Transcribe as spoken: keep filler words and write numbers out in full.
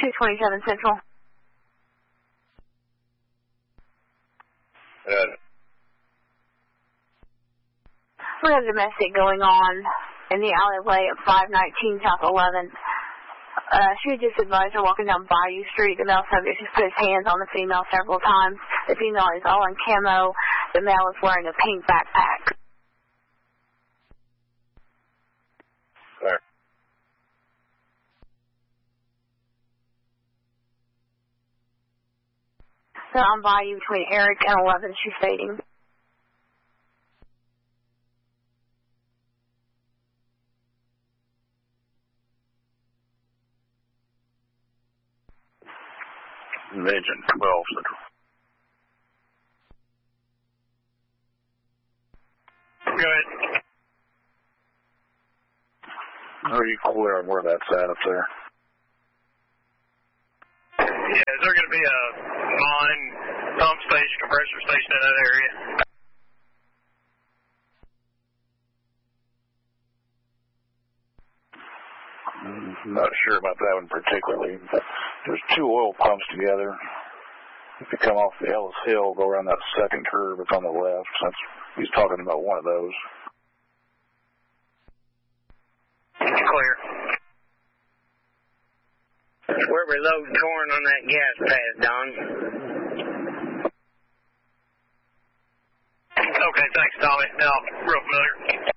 two twenty-seven Central. Good. We have domestic going on in the alleyway at five nineteen South eleventh. Uh, she just advised her walking down Bayou Street. The male subject has put his hands on the female several times. The female is all in camo. The male is wearing a pink backpack. There. So on Bayou between Eric and eleven, she's fading. Legend twelve Central. Go ahead. Are you clear on where that's at up there? Yeah, is there going to be a mine, pump station, compressor station in that area? I'm not sure about that one particularly. There's two oil pumps together. If you come off the Ellis Hill, go around that second curve, it's on the left. That's, he's talking about one of those. Clear. Where we load corn on that gas pad, Don. Okay, thanks, Tommy. Now, real familiar.